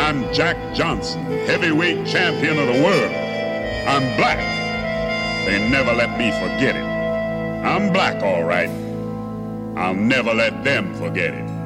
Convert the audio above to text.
I'm Jack Johnson, heavyweight champion of the world. I'm black. They never let me forget it. I'm black, all right. I'll never let them forget it.